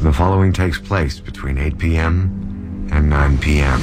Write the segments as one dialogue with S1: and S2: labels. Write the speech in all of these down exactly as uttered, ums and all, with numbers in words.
S1: The following takes place between eight p.m. and nine p.m.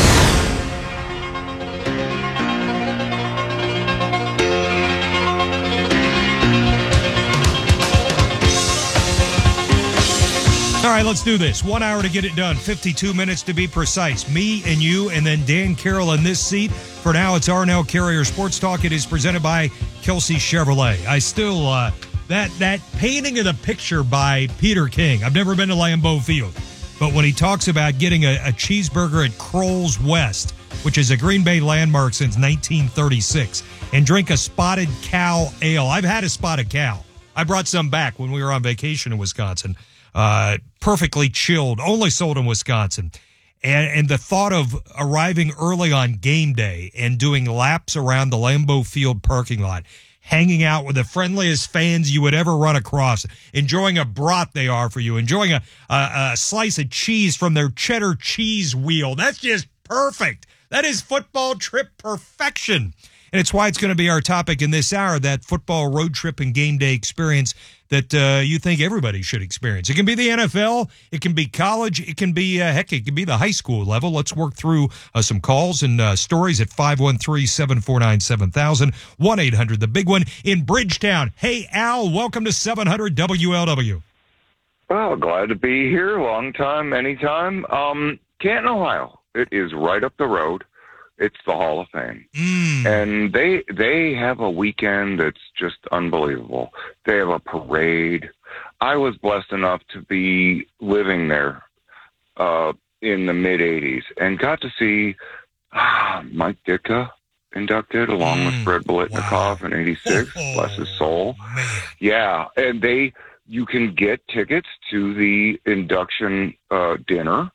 S2: All right, let's do this. One hour to get it done. fifty-two minutes to be precise. Me and you and then Dan Carroll in this seat. For now, it's R and L Carrier Sports Talk. It is presented by Kelsey Chevrolet. I still, uh, that, that painting of the picture by Peter King. I've never been to Lambeau Field. But when he talks about getting a, a cheeseburger at Kroll's West, which is a Green Bay landmark since nineteen thirty-six, and drink a Spotted Cow ale. I've had a Spotted Cow. I brought some back when we were on vacation in Wisconsin. Uh, perfectly chilled, only sold in Wisconsin. And, and the thought of arriving early on game day and doing laps around the Lambeau Field parking lot, hanging out with the friendliest fans you would ever run across, enjoying a brat they are for you, enjoying a, a, a slice of cheese from their cheddar cheese wheel. That's just perfect. That is football trip perfection. And it's why it's going to be our topic in this hour, that football road trip and game day experience that uh, you think everybody should experience. It can be the N F L. It can be college. It can be, uh, heck, it can be the high school level. Let's work through uh, some calls and uh, stories at five one three, seven four nine, seven thousand, one eight hundred, the big one in Bridgetown. Hey, Al, welcome to seven hundred W L W.
S3: Well, glad to be here. Long time, anytime. Um, Canton, Ohio. It is right up the road. It's the Hall of Fame.
S2: Mm.
S3: And they they have a weekend that's just unbelievable. They have a parade. I was blessed enough to be living there uh, in the mid-eighties and got to see ah, Mike Ditka inducted along
S2: mm.
S3: with Fred Biletnikoff
S2: wow.
S3: in eighty-six. Oh, bless his soul.
S2: Man.
S3: Yeah, and they you can get tickets to the induction uh, dinner.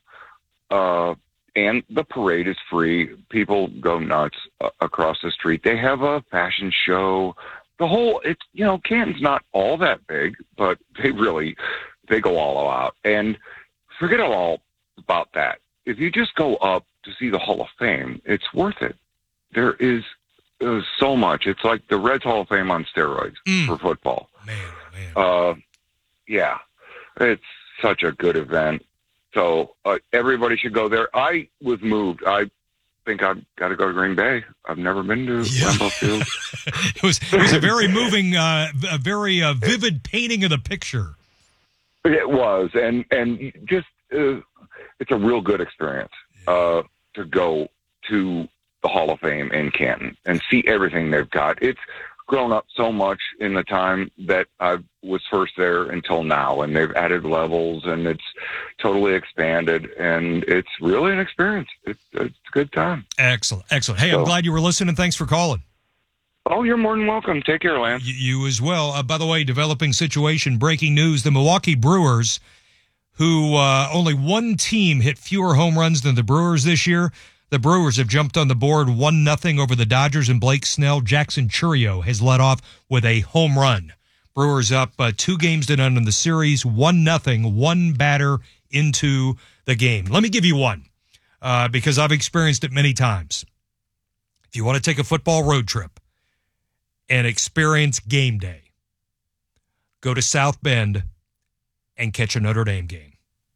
S3: Uh And the parade is free. People go nuts uh, across the street. They have a fashion show. The whole, it's, you know, Canton's not all that big, but they really, they go all out. And forget all about that. If you just go up to see the Hall of Fame, it's worth it. There is uh, so much. It's like the Reds Hall of Fame on steroids
S2: mm.
S3: for football.
S2: Man, man.
S3: Uh, yeah, it's such a good event. So uh, everybody should go there. I was moved. I think I've got to go to Green Bay. I've never been to
S2: yeah.
S3: Lambeau Field.
S2: it was it was a very moving, uh, a very uh, vivid painting of the picture.
S3: It was, and and just uh, it's a real good experience uh, to go to the Hall of Fame in Canton and see everything they've got. It's grown up so much in the time that I was first there until now, and they've added levels, and it's totally expanded, and it's really an experience. It's, it's a good time.
S2: Excellent, excellent. Hey,
S3: so,
S2: I'm glad you were listening. Thanks for calling.
S3: Oh, you're more than welcome. Take care, Lance.
S2: You, you as well. Uh, by the way, developing situation, breaking news, the Milwaukee Brewers, who uh, only one team hit fewer home runs than the Brewers this year. The Brewers have jumped on the board one nothing over the Dodgers, and Blake Snell. Jackson Chourio has led off with a home run. Brewers up uh, two games to none in the series, one nothing, one batter into the game. Let me give you one, uh, because I've experienced it many times. If you want to take a football road trip and experience game day, go to South Bend and catch a Notre Dame game.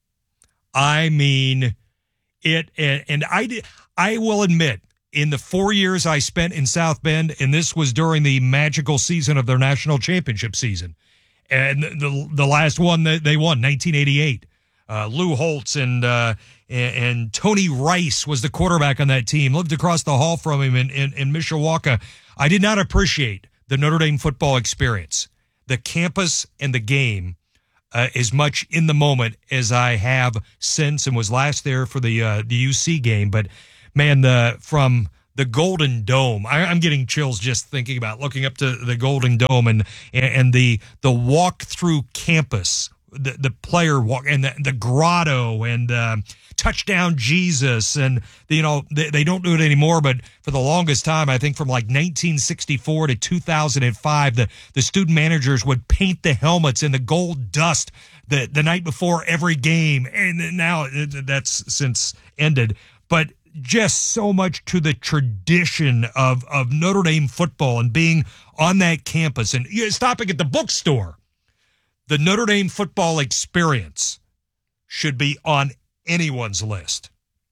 S2: I mean, it, and, and I did. I will admit, in the four years I spent in South Bend, and this was during the magical season of their national championship season, and the the last one that they won, nineteen eighty-eight, uh, Lou Holtz and, uh, and and Tony Rice was the quarterback on that team. Lived across the hall from him in, in, in Mishawaka. I did not appreciate the Notre Dame football experience, the campus and the game, Uh, as much in the moment as I have since, and was last there for the uh, the U C game. But man, the from the Golden Dome, I, I'm getting chills just thinking about looking up to the Golden Dome and and the the walk through campus, the the player walk and the, the grotto and uh, touchdown Jesus, and you know they, they don't do it anymore, but for the longest time, I think from like nineteen sixty-four to two thousand five, the the student managers would paint the helmets in the gold dust the the night before every game, and now that's since ended, but just so much to the tradition of of Notre Dame football and being on that campus and you know, stopping at the bookstore. The Notre Dame football experience should be on anyone's list.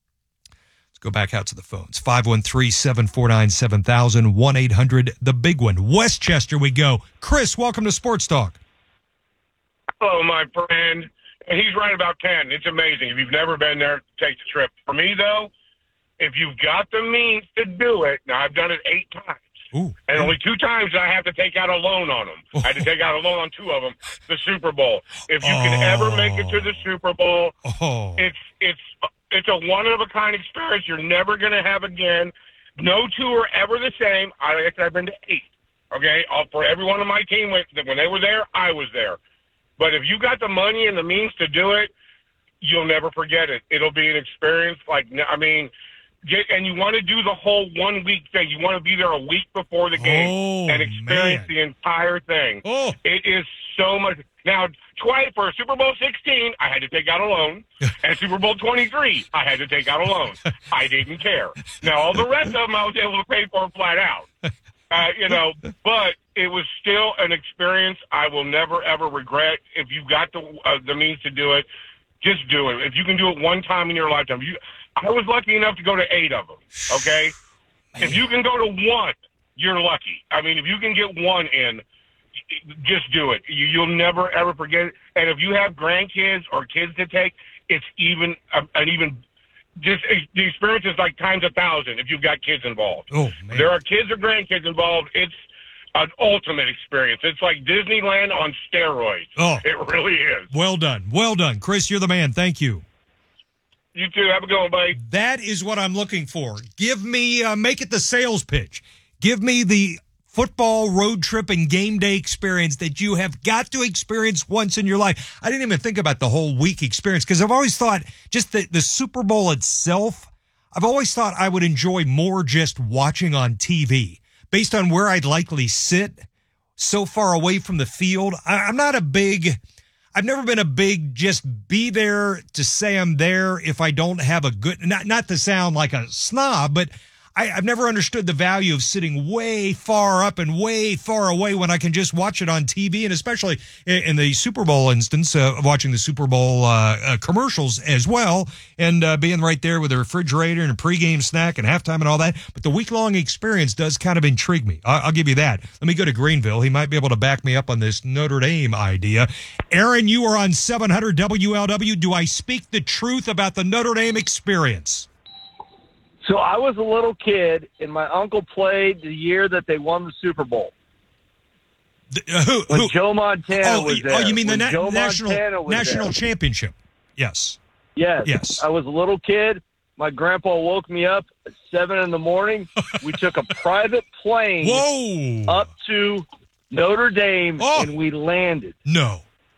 S2: Let's go back out to the phones. five one three, seven four nine, seven thousand, one eight hundred, the big one. Westchester we go. Chris, welcome to Sports Talk.
S4: Hello, my friend. And he's right about Canton. It's amazing. If you've never been there, take the trip. For me, though, if you've got the means to do it, now I've done it eight times.
S2: Ooh,
S4: and
S2: ooh.
S4: only two times I have to take out a loan on them. I had to take out a loan on two of them. The Super Bowl. If you can
S2: Oh.
S4: ever make it to the Super Bowl,
S2: Oh.
S4: it's it's it's a one of a kind experience you're never going to have again. No two are ever the same. I like I said, I've been to eight. Okay, All, for everyone on my team when when they were there, I was there. But if you got the money and the means to do it, you'll never forget it. It'll be an experience like I mean. Get, and you want to do the whole one week thing. You want to be there a week before the game
S2: Oh,
S4: and experience
S2: man.
S4: the entire thing.
S2: Oh.
S4: It is so much. Now, twice for Super Bowl sixteen, I had to take out a loan, and Super Bowl twenty-three, I had to take out a loan. I didn't care. Now, all the rest of them, I was able to pay for flat out. Uh, you know, but it was still an experience I will never ever regret. If you've got the uh, the means to do it, just do it. If you can do it one time in your lifetime, you. I was lucky enough to go to eight of them, okay? Man. If you can go to one, you're lucky. I mean, if you can get one in, just do it. You, you'll never, ever forget it. And if you have grandkids or kids to take, it's even an even just the experience is like times a thousand if you've got kids involved.
S2: Oh, man.
S4: If there are kids or grandkids involved, it's an ultimate experience. It's like Disneyland on steroids.
S2: Oh.
S4: It really is.
S2: Well done. Well done. Chris, you're the man. Thank you.
S4: You too. Have a good one, buddy.
S2: That is what I'm looking for. Give me, uh, make it the sales pitch. Give me the football road trip and game day experience that you have got to experience once in your life. I didn't even think about the whole week experience because I've always thought just the, the Super Bowl itself, I've always thought I would enjoy more just watching on T V based on where I'd likely sit so far away from the field. I, I'm not a big... I've never been a big just be there to say I'm there if I don't have a good, not not to sound like a snob, but I, I've never understood the value of sitting way far up and way far away when I can just watch it on T V, and especially in, in the Super Bowl instance uh, of watching the Super Bowl uh, uh, commercials as well, and uh, being right there with a refrigerator and a pregame snack and halftime and all that. But the week-long experience does kind of intrigue me. I'll, I'll give you that. Let me go to Greenville. He might be able to back me up on this Notre Dame idea. Aaron, you are on seven hundred W L W. Do I speak the truth about the Notre Dame experience?
S5: So I was a little kid, and my uncle played the year that they won the Super Bowl.
S2: The, uh, who,
S5: When
S2: who?
S5: Joe Montana
S2: Oh,
S5: was there.
S2: oh, you mean the
S5: When
S2: na-
S5: Joe
S2: national
S5: Montana was
S2: national
S5: there.
S2: championship? Yes.
S5: Yes.
S2: Yes.
S5: I was a little kid. My grandpa woke me up at seven in the morning. We took a private plane
S2: Whoa!
S5: up to Notre Dame,
S2: Oh.
S5: and we landed.
S2: No.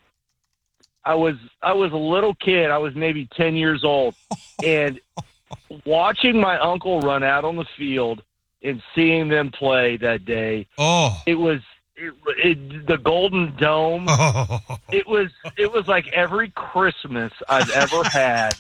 S5: I was I was a little kid. I was maybe ten years old, and watching my uncle run out on the field and seeing them play that day,
S2: Oh.
S5: it was it, it, the Golden Dome.
S2: Oh.
S5: It was it was like every Christmas I've ever had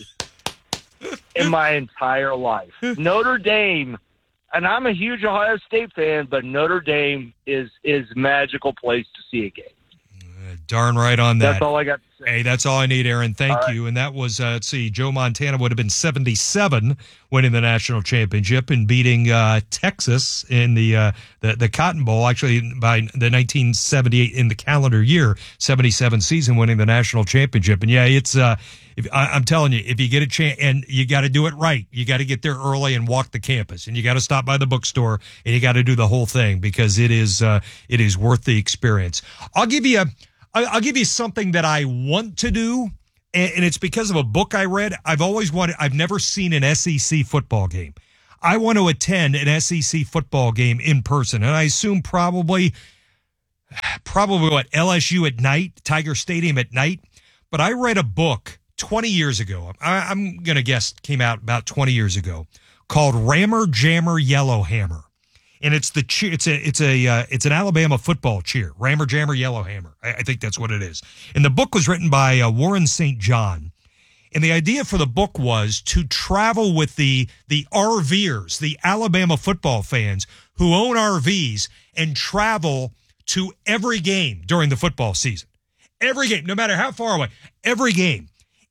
S5: in my entire life. Notre Dame, and I'm a huge Ohio State fan, but Notre Dame is is a magical place to see a game.
S2: Darn right on that.
S5: That's all I got to say.
S2: Hey, that's all I need, Aaron. Thank
S5: All right.
S2: you. And that was, uh, let's see, Joe Montana would have been seventy-seven winning the national championship and beating uh, Texas in the, uh, the the Cotton Bowl, actually by the nineteen seventy-eight in the calendar year, seventy-seven season winning the national championship. And yeah, it's, uh, if, I, I'm telling you, if you get a chance, and you got to do it right, you got to get there early and walk the campus, and you got to stop by the bookstore, and you got to do the whole thing because it is, uh, it is worth the experience. I'll give you a, I'll give you something that I want to do, and it's because of a book I read. I've always wanted, I've never seen an S E C football game. I want to attend an S E C football game in person, and I assume probably, probably what, L S U at night, Tiger Stadium at night. But I read a book twenty years ago. I, I'm going to guess came out about twenty years ago called Rammer Jammer Yellowhammer. And it's the cheer. It's a it's a uh, it's an Alabama football cheer. Rammer Jammer Yellowhammer. I, I think that's what it is. And the book was written by uh, Warren Saint John. And the idea for the book was to travel with the the RVers, the Alabama football fans who own R Vs, and travel to every game during the football season. Every game, no matter how far away, every game.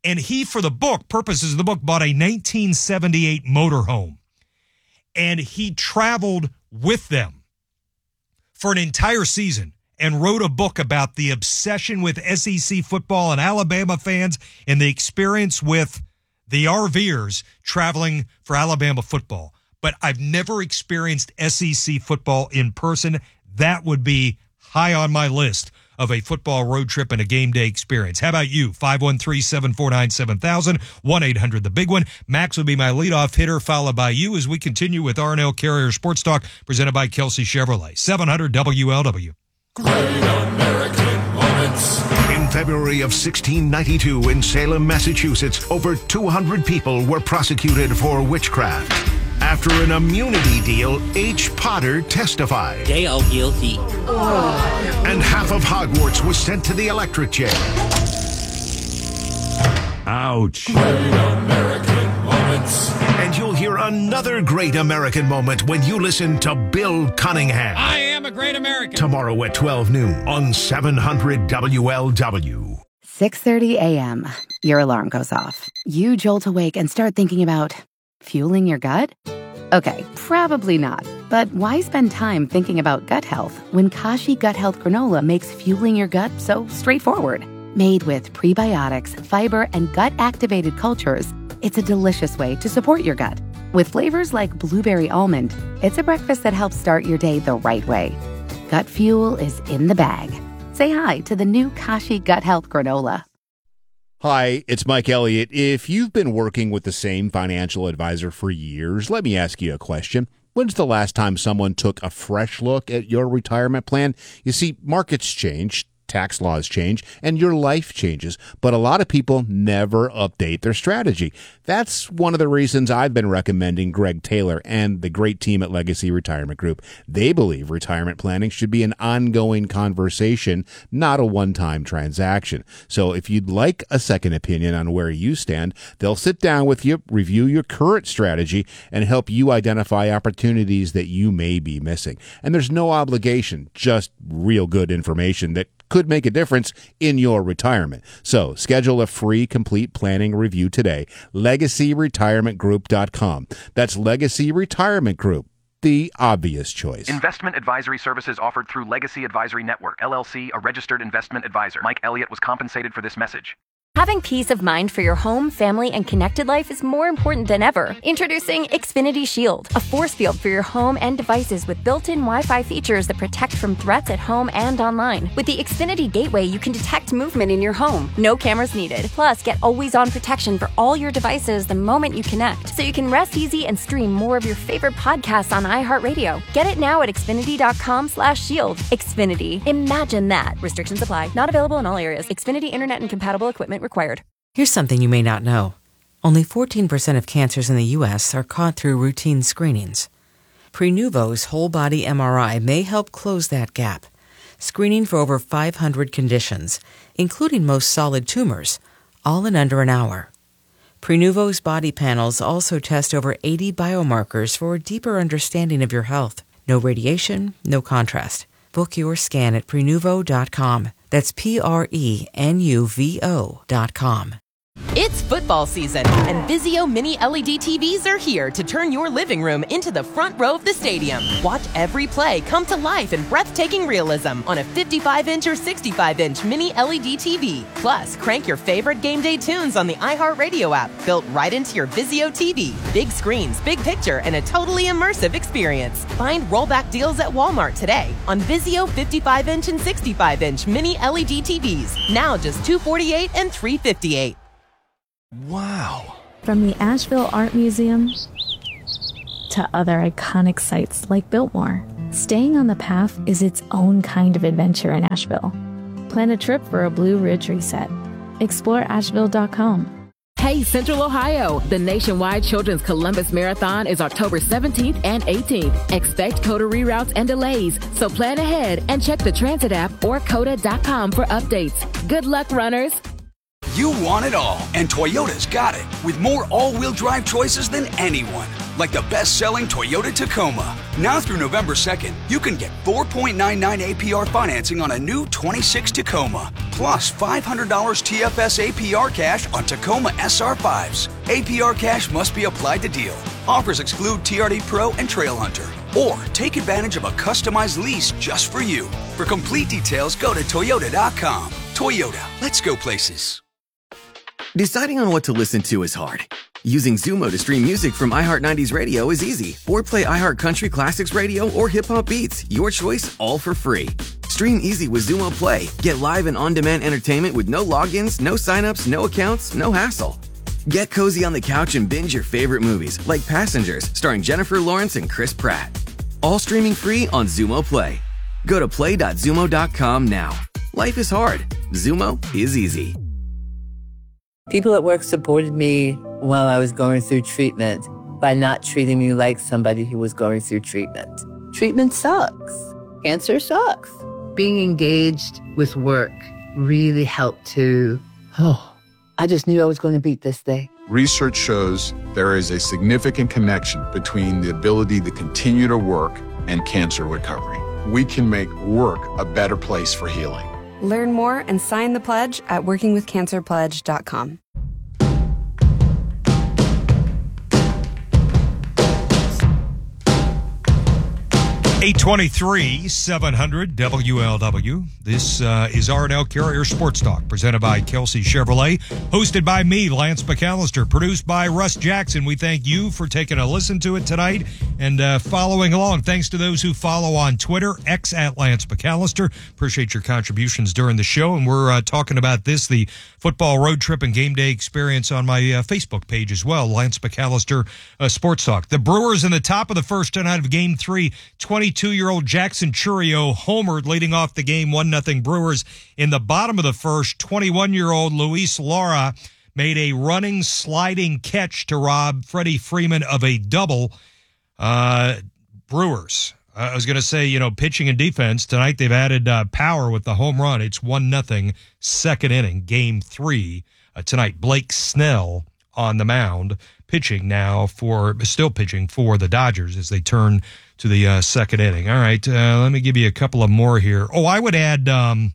S2: And he, for the book, purposes of the book, bought a nineteen seventy-eight motorhome. And he traveled with them for an entire season and wrote a book about the obsession with S E C football and Alabama fans and the experience with the RVers traveling for Alabama football. But I've never experienced S E C football in person. That would be high on my list of a football road trip and a game day experience. How about you? five one three, seven four nine, seven thousand, one eight hundred the big one. Max will be my leadoff hitter, followed by you as we continue with R and L Carrier Sports Talk, presented by Kelsey Chevrolet. seven hundred W L W.
S6: Great American Moments.
S7: In February of sixteen ninety-two in Salem, Massachusetts, over two hundred people were prosecuted for witchcraft. After an immunity deal, H. Potter testified.
S8: They all guilty.
S7: And half of Hogwarts was sent to the electric chair.
S1: Ouch.
S6: Great American Moments.
S7: And you'll hear another great American moment when you listen to Bill Cunningham.
S2: I am a great American.
S7: Tomorrow at twelve noon on seven hundred W L W.
S9: six thirty a.m. Your alarm goes off. You jolt awake and start thinking about fueling your gut? Okay, probably not. But why spend time thinking about gut health when Kashi Gut Health Granola makes fueling your gut so straightforward? Made with prebiotics, fiber, and gut-activated cultures, it's a delicious way to support your gut. With flavors like blueberry almond, it's a breakfast that helps start your day the right way. Gut fuel is in the bag. Say hi to the new Kashi Gut Health Granola.
S10: Hi, it's Mike Elliott. If you've been working with the same financial advisor for years, let me ask you a question. When's the last time someone took a fresh look at your retirement plan? You see, markets change, tax laws change, and your life changes, but a lot of people never update their strategy. That's one of the reasons I've been recommending Greg Taylor and the great team at Legacy Retirement Group. They believe retirement planning should be an ongoing conversation, not a one-time transaction. So if you'd like a second opinion on where you stand, they'll sit down with you, review your current strategy, and help you identify opportunities that you may be missing. And there's no obligation, just real good information that could make a difference in your retirement. So schedule a free complete planning review today. legacy retirement group dot com. That's Legacy Retirement Group, the obvious choice.
S11: Investment advisory services offered through Legacy Advisory Network, L L C, a registered investment advisor. Mike Elliott was compensated for this message.
S12: Having peace of mind for your home, family, and connected life is more important than ever. Introducing Xfinity Shield, a force field for your home and devices with built-in Wi-Fi features that protect from threats at home and online. With the Xfinity Gateway, you can detect movement in your home. No cameras needed. Plus, get always-on protection for all your devices the moment you connect, so you can rest easy and stream more of your favorite podcasts on iHeartRadio. Get it now at xfinity.com slash shield. Xfinity. Imagine that. Restrictions apply. Not available in all areas. Xfinity Internet and compatible equipment required.
S13: Here's something you may not know. Only fourteen percent of cancers in the U S are caught through routine screenings. Prenuvo's whole-body M R I may help close that gap, screening for over five hundred conditions, including most solid tumors, all in under an hour. Prenuvo's body panels also test over eighty biomarkers for a deeper understanding of your health. No radiation, no contrast. Book your scan at prenuvo dot com. That's P R E N U V O dot com.
S14: It's football season, and Vizio Mini L E D T Vs are here to turn your living room into the front row of the stadium. Watch every play come to life in breathtaking realism on a fifty-five inch or sixty-five inch Mini L E D T V. Plus, crank your favorite game day tunes on the iHeartRadio app, built right into your Vizio T V. Big screens, big picture, and a totally immersive experience. Find rollback deals at Walmart today on Vizio fifty-five inch and sixty-five inch Mini L E D T Vs. Now just two hundred forty-eight dollars and three hundred fifty-eight dollars.
S15: Wow. From the Asheville Art Museum to other iconic sites like Biltmore, staying on the path is its own kind of adventure in Asheville. Plan a trip for a Blue Ridge reset. Explore asheville dot com.
S16: Hey, Central Ohio! The nationwide Children's Columbus Marathon is October seventeenth and eighteenth. Expect COTA reroutes and delays, so plan ahead and check the transit app or cota dot com for updates. Good luck, runners!
S17: You want it all, and Toyota's got it, with more all-wheel drive choices than anyone. Like the best-selling Toyota Tacoma. Now through November second, you can get four point nine nine A P R financing on a new twenty-six Tacoma. plus five hundred dollars T F S A P R cash on Tacoma S R fives. A P R cash must be applied to deal. Offers exclude T R D Pro and Trail Hunter. Or take advantage of a customized lease just for you. For complete details, go to Toyota dot com. Toyota, let's go places.
S8: Deciding on what to listen to is hard. Using Zumo to stream music from iHeart nineties Radio is easy. Or play iHeart Country Classics Radio or Hip Hop Beats. Your choice, all for free. Stream easy with Zumo Play. Get live and on-demand entertainment with no logins, no signups, no accounts, no hassle. Get cozy on the couch and binge your favorite movies, like Passengers, starring Jennifer Lawrence and Chris Pratt. All streaming free on Zumo Play. Go to play dot zumo dot com now. Life is hard. Zumo is easy.
S18: People at work supported me while I was going through treatment by not treating me like somebody who was going through treatment. Treatment sucks. Cancer sucks. Being engaged with work really helped to, oh, I just knew I was going to beat this thing.
S19: Research shows there is a significant connection between the ability to continue to work and cancer recovery. We can make work a better place for healing.
S20: Learn more and sign the pledge at working with cancer pledge dot com.
S2: eight twenty-three, seven hundred W L W. This uh, is R and L Carrier Sports Talk, presented by Kelsey Chevrolet, hosted by me, Lance McAllister, produced by Russ Jackson. We thank you for taking a listen to it tonight and uh, following along. Thanks to those who follow on Twitter, X at Lance McAllister. Appreciate your contributions during the show. And we're uh, talking about this, the football road trip and game day experience, on my uh, Facebook page as well, Lance McAllister uh, Sports Talk. The Brewers in the top of the first tonight of game three, twenty-two-year-old Jackson Churio homered, leading off the game, one nothing Brewers. In the bottom of the first, twenty-one-year-old Luis Lara made a running, sliding catch to rob Freddie Freeman of a double. Uh, Brewers, uh, I was going to say, you know, pitching and defense. Tonight they've added uh, power with the home run. It's one nothing, second inning, game three. Uh, tonight, Blake Snell on the mound, pitching now for, still pitching for the Dodgers as they turn to the uh, second inning. All right, uh, let me give you a couple of more here. Oh, I would add, um,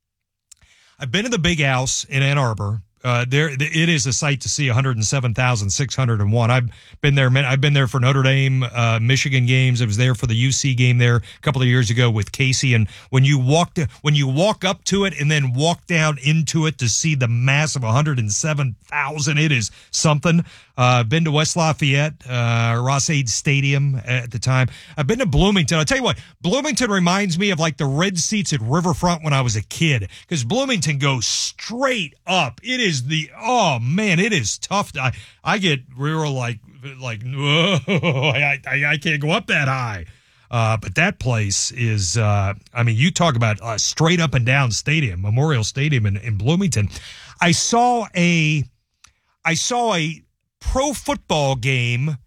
S2: I've been to the Big House in Ann Arbor. Uh, there, it is a sight to see. one hundred seven thousand six hundred one. I've been there. I've been there for Notre Dame, uh, Michigan games. I was there for the U C game there a couple of years ago with Casey. And when you walk, to, when you walk up to it and then walk down into it to see the massive one hundred seven thousand, it is something. Uh, I've been to West Lafayette, uh, Ross-Ade Stadium at the time. I've been to Bloomington. I'll tell you what, Bloomington reminds me of like the red seats at Riverfront when I was a kid, because Bloomington goes straight up. It is the, oh man, it is tough. I, I get real like, like, whoa, I, I, I can't go up that high. Uh, but that place is, uh, I mean, you talk about a straight up and down stadium, Memorial Stadium in, in Bloomington. I saw a, I saw a, pro football game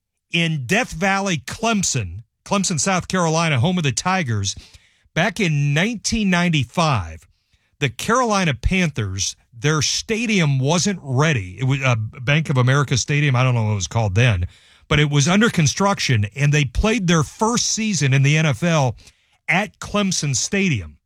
S2: in Death Valley, Clemson, Clemson, South Carolina, home of the Tigers. Back in nineteen ninety-five, the Carolina Panthers, their stadium wasn't ready. It was a uh, Bank of America Stadium. I don't know what it was called then, but it was under construction, and they played their first season in the N F L at Clemson Stadium.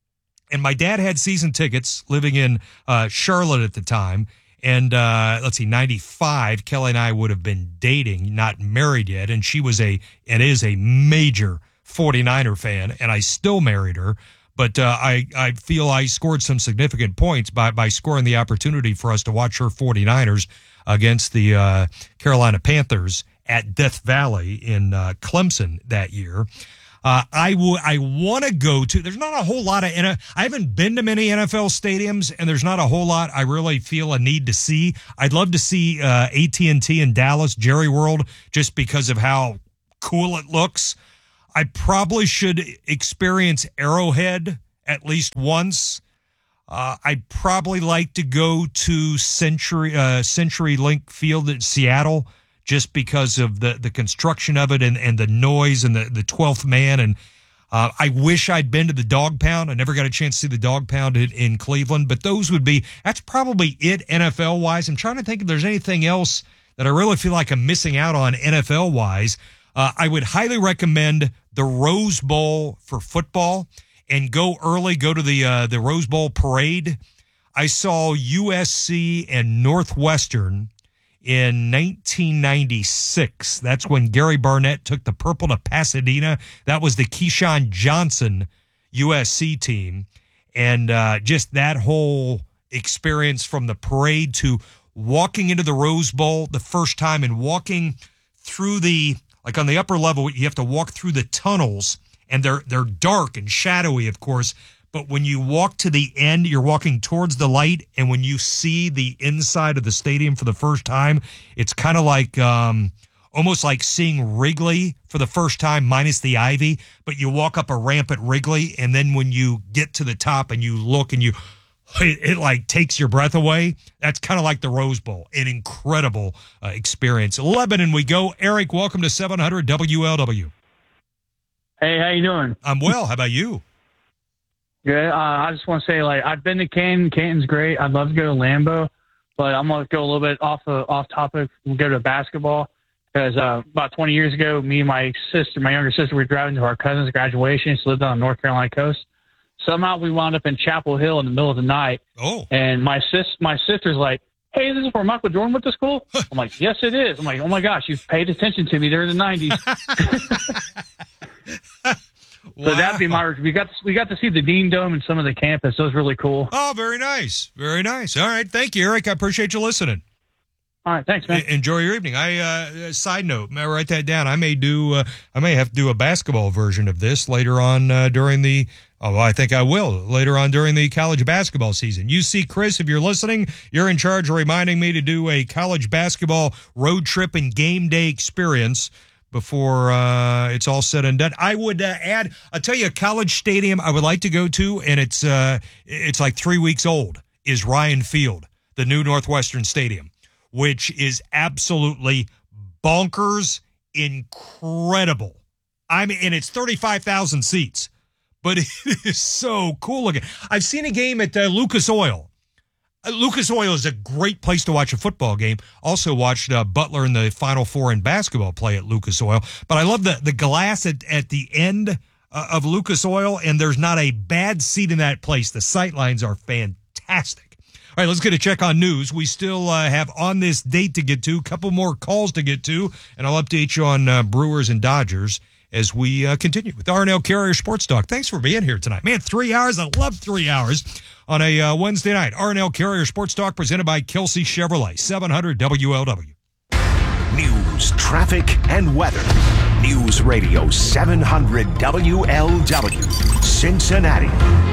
S2: And my dad had season tickets, living in uh, Charlotte at the time. And uh, let's see, ninety-five, Kelly and I would have been dating, not married yet. And she was a, and is a major forty-niner fan. And I still married her. But uh, I, I feel I scored some significant points by, by scoring the opportunity for us to watch her forty-niners against the uh, Carolina Panthers at Death Valley in uh, Clemson that year. Uh, I would, I want to go to, there's not a whole lot of, I haven't been to many N F L stadiums, and there's not a whole lot I really feel a need to see. I'd love to see uh, A T and T in Dallas, Jerry World, just because of how cool it looks. I probably should experience Arrowhead at least once. Uh, I'd probably like to go to Century, uh, CenturyLink Field in Seattle, just because of the, the construction of it and, and the noise and the, the twelfth man. And uh, I wish I'd been to the Dog Pound. I never got a chance to see the Dog Pound in, in Cleveland, but those would be, that's probably it N F L-wise. I'm trying to think if there's anything else that I really feel like I'm missing out on N F L-wise. Uh, I would highly recommend the Rose Bowl for football. and go early, go to the uh, the Rose Bowl parade. I saw U S C and Northwestern in nineteen ninety-six. That's when Gary Barnett took the purple to Pasadena. That was the Keyshawn Johnson U S C team. And uh, just that whole experience from the parade to walking into the Rose Bowl the first time and walking through the, like on the upper level, you have to walk through the tunnels, and they're they're dark and shadowy, of course. But when you walk to the end, you're walking towards the light, and when you see the inside of the stadium for the first time, it's kind of like um, almost like seeing Wrigley for the first time minus the ivy. But you walk up a ramp at Wrigley, and then when you get to the top and you look and you, it, it like takes your breath away. That's kind of like the Rose Bowl, an incredible uh, experience. Lebanon, we go. Eric, welcome to seven hundred W L W.
S21: Hey, how you doing?
S2: I'm well. How about you?
S21: Good. Uh, I just want to say, like, I've been to Canton. Canton's great. I'd love to go to Lambeau, but I'm going to go a little bit off the off topic and go to basketball because uh, about twenty years ago, me and my sister, my younger sister, we were driving to our cousin's graduation. She lived on the North Carolina coast. Somehow we wound up in Chapel Hill in the middle of the night.
S2: Oh.
S21: And my sis, my sister's like, hey, this is where Michael Jordan went to school? I'm like, yes, it is. I'm like, oh, my gosh, you've paid attention to me during the nineties. So that'd be my. We got to, we got to see the Dean Dome and some of the campus. That was really cool.
S2: Oh, very nice, very nice. All right, thank you, Eric. I appreciate you listening.
S21: All right, thanks, man.
S2: Enjoy your evening. I uh, side note, may I write that down? I may do. Uh, I may have to do a basketball version of this later on uh, during the. Oh, I think I will later on during the college basketball season. You see, Chris, if you're listening, you're in charge of reminding me to do a college basketball road trip and game day experience before uh, it's all said and done. I would uh, add, I'll tell you, a college stadium I would like to go to, and it's uh, it's like three weeks old, is Ryan Field, the new Northwestern Stadium, which is absolutely bonkers, incredible. I mean, and it's thirty-five thousand seats, but it is so cool looking. I've seen a game at uh, Lucas Oil. Uh, Lucas Oil is a great place to watch a football game. Also watched uh, Butler in the Final Four in basketball play at Lucas Oil. But I love the, the glass at, at the end uh, of Lucas Oil, and there's not a bad seat in that place. The sight lines are fantastic. All right, let's get a check on news. We still uh, have On This Date to get to, a couple more calls to get to, and I'll update you on uh, Brewers and Dodgers as we uh, continue with R and L Carrier Sports Talk. Thanks for being here tonight. Man, three hours. I love three hours on a uh, Wednesday night. R and L Carrier Sports Talk presented by Kelsey Chevrolet, seven hundred W L W.
S7: News, traffic, and weather. News Radio seven hundred W L W, Cincinnati.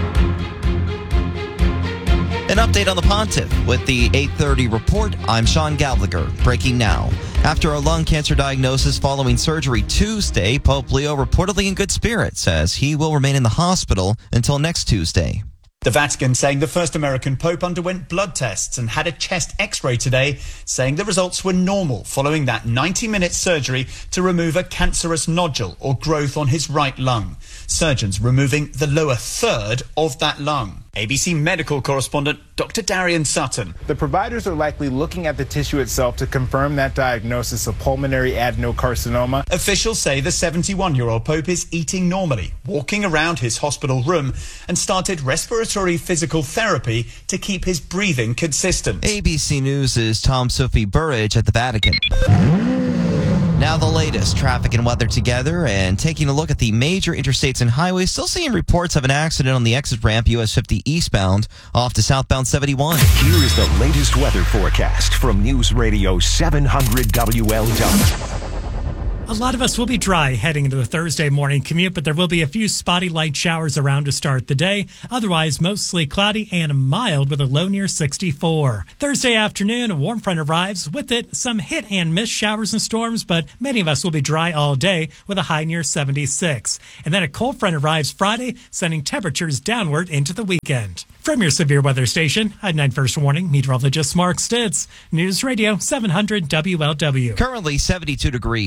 S22: An update on the Pontiff with the eight thirty report. I'm Sean Gallagher. Breaking now. After a lung cancer diagnosis following surgery Tuesday, Pope Leo reportedly in good spirits as he will remain in the hospital until next Tuesday.
S23: The Vatican saying the first American pope underwent blood tests and had a chest x-ray today, saying the results were normal following that ninety-minute surgery to remove a cancerous nodule or growth on his right lung. Surgeons removing the lower third of that lung. A B C medical correspondent Doctor Darian Sutton.
S24: The providers are likely looking at the tissue itself to confirm that diagnosis of pulmonary adenocarcinoma.
S23: Officials say the seventy-one-year-old Pope is eating normally, walking around his hospital room, and started respiratory physical therapy to keep his breathing consistent.
S22: A B C News' Tom Sophie Burridge at the Vatican. Now the latest traffic and weather together, and taking a look at the major interstates and highways. Still seeing reports of an accident on the exit ramp U S fifty eastbound off to southbound seventy-one.
S7: Here is the latest weather forecast from News Radio seven hundred W L W.
S25: A lot of us will be dry heading into the Thursday morning commute, but there will be a few spotty light showers around to start the day. Otherwise, mostly cloudy and mild with a low near sixty-four. Thursday afternoon, a warm front arrives. With it, some hit and miss showers and storms, but many of us will be dry all day with a high near seventy-six. And then a cold front arrives Friday, sending temperatures downward into the weekend. From your severe weather station, I'm nine First Warning meteorologist Mark Stitz. News Radio seven hundred W L W.
S22: Currently seventy-two degrees. A student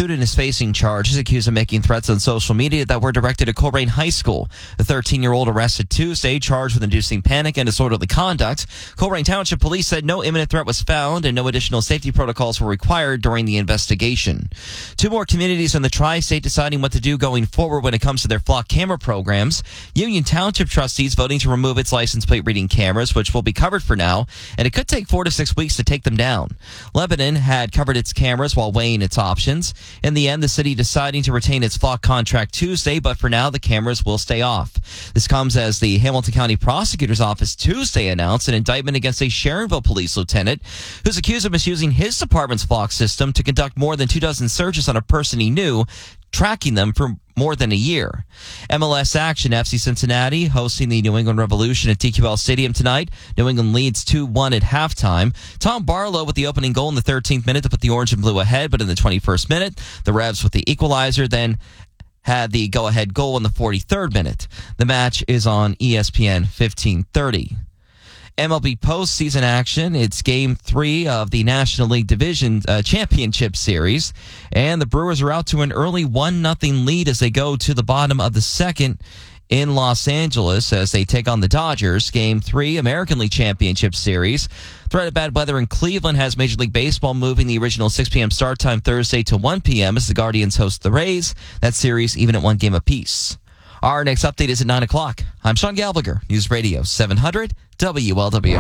S22: student is facing charges accused of making threats on social media that were directed at Coleraine High School. The thirteen-year-old arrested Tuesday, charged with inducing panic and disorderly conduct. Coleraine Township Police said no imminent threat was found and no additional safety protocols were required during the investigation. Two more communities in the tri-state deciding what to do going forward when it comes to their flock camera programs. Union Township trustees voting to remove its license plate reading cameras, which will be covered for now, and it could take four to six weeks to take them down. Lebanon had covered its cameras while weighing its options. In the end, the city deciding to retain its flock contract Tuesday, but for now, the cameras will stay off. This comes as the Hamilton County Prosecutor's Office Tuesday announced an indictment against a Sharonville police lieutenant who's accused of misusing his department's flock system to conduct more than two dozen searches on a person he knew, tracking them for more than a year. M L S action, F C Cincinnati hosting the New England Revolution at T Q L Stadium tonight. New England leads two one at halftime. Tom Barlow with the opening goal in the thirteenth minute to put the orange and blue ahead, but in the twenty-first minute, the Revs with the equalizer, then had the go-ahead goal in the forty-third minute. The match is on E S P N fifteen thirty. M L B postseason action. It's game three of the National League Division uh, Championship Series. And the Brewers are out to an early one nothing lead as they go to the bottom of the second in Los Angeles as they take on the Dodgers. Game three, American League Championship Series. Threat of bad weather in Cleveland has Major League Baseball moving the original six p.m. start time Thursday to one p.m. as the Guardians host the Rays. That series even at one game apiece. Our next update is at nine o'clock. I'm Sean Galviger, News Radio seven hundred W L W.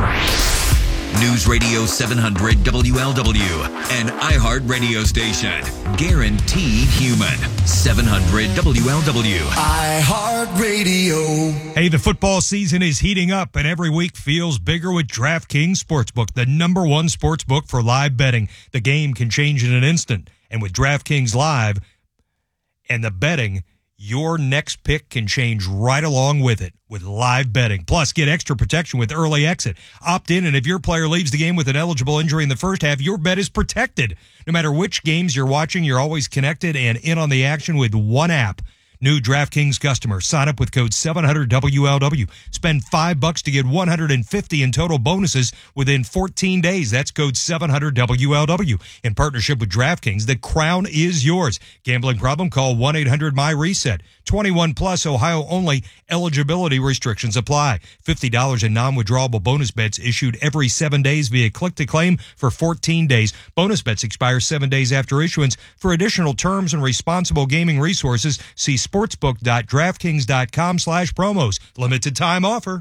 S1: News Radio seven hundred W L W, an iHeart radio station. Guaranteed human. seven hundred W L W.
S2: iHeart Radio. Hey, the football season is heating up, and every week feels bigger with DraftKings Sportsbook, the number one sportsbook for live betting. The game can change in an instant, and with DraftKings Live and the betting, your next pick can change right along with it with live betting. Plus, get extra protection with early exit. Opt in, and if your player leaves the game with an eligible injury in the first half, your bet is protected. No matter which games you're watching, you're always connected and in on the action with one app. New DraftKings customers, sign up with code seven hundred W L W. Spend five bucks to get one hundred fifty in total bonuses within fourteen days. That's code seven hundred W L W. In partnership with DraftKings, the crown is yours. Gambling problem? Call one eight hundred M Y reset. twenty-one plus, Ohio only. Eligibility restrictions apply. fifty dollars in non-withdrawable bonus bets issued every seven days via click-to-claim for fourteen days. Bonus bets expire seven days after issuance. For additional terms and responsible gaming resources, see sportsbook.draftkings.com slash promos. Limited time offer.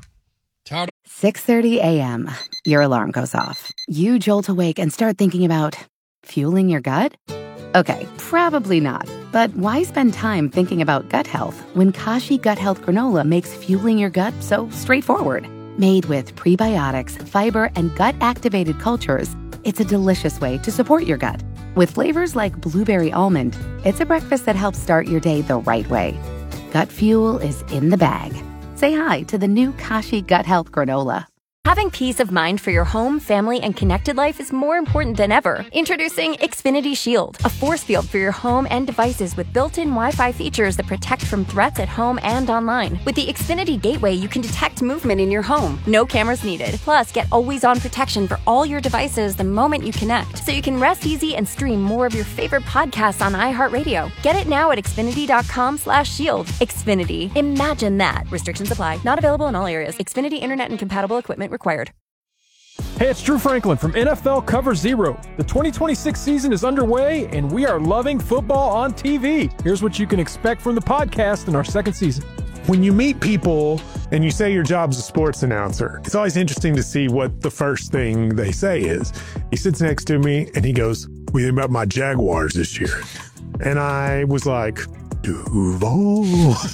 S9: six thirty a.m. Your alarm goes off. You jolt awake and start thinking about fueling your gut? Okay, probably not. But why spend time thinking about gut health when Kashi Gut Health Granola makes fueling your gut so straightforward? Made with prebiotics, fiber, and gut-activated cultures, it's a delicious way to support your gut. With flavors like blueberry almond, it's a breakfast that helps start your day the right way. Gut fuel is in the bag. Say hi to the new Kashi Gut Health Granola.
S12: Having peace of mind for your home, family, and connected life is more important than ever. Introducing Xfinity Shield, a force field for your home and devices with built-in Wi-Fi features that protect from threats at home and online. With the Xfinity Gateway, you can detect movement in your home. No cameras needed. Plus, get always-on protection for all your devices the moment you connect, so you can rest easy and stream more of your favorite podcasts on iHeartRadio. Get it now at Xfinity.com slash shield. Xfinity. Imagine that. Restrictions apply. Not available in all areas. Xfinity Internet and compatible equipment required.
S3: Hey, it's Drew Franklin from N F L Cover Zero. The twenty twenty-six season is underway, and we are loving football on T V. Here's what you can expect from the podcast in our second season.
S4: When you meet people and you say your job's a sports announcer, it's always interesting to see what the first thing they say is. He sits next to me, and he goes, "What do you think about my Jaguars this year?" And I was like, Duval.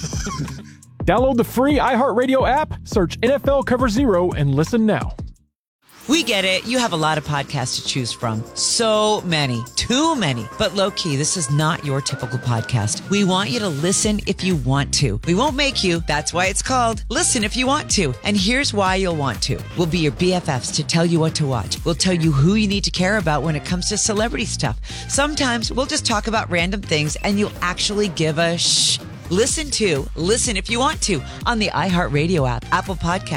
S3: Download the free iHeartRadio app, search N F L Cover Zero, and listen now.
S5: We get it. You have a lot of podcasts to choose from. So many. Too many. But low-key, this is not your typical podcast. We want you to listen if you want to. We won't make you. That's why it's called Listen If You Want To. And here's why you'll want to. We'll be your B F Fs to tell you what to watch. We'll tell you who you need to care about when it comes to celebrity stuff. Sometimes we'll just talk about random things and you'll actually give a shh. Listen to Listen If You Want To on the iHeartRadio app, Apple Podcasts,